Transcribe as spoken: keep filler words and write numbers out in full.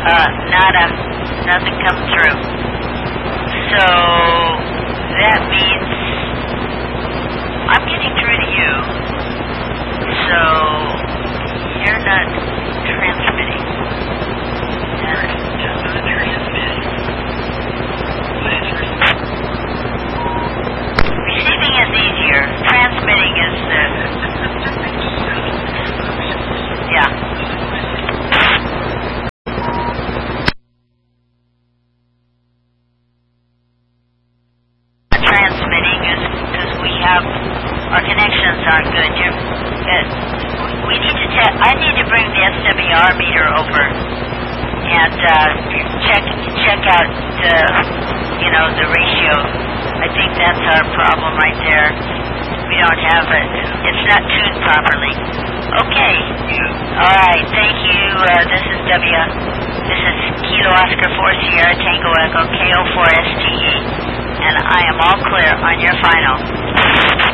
Uh, nada. Nothing come through. So that means I'm getting through to you. So you're not transmitting. You're just not transmitting. What is receiving? Receiving is easier. Transmitting is the... Yeah. Transmitting is because we have... Our connections aren't good. You're, uh, we need to... Te- I need to bring the S W R meter over and uh, check check out the, you know, the ratio. I think that's our problem right there. We don't have it. It's not tuned properly. Okay. All right. Thank you. Uh, this is W. This is Kilo Oscar four Sierra Tango Echo K O four S T E, and I am all clear on your final.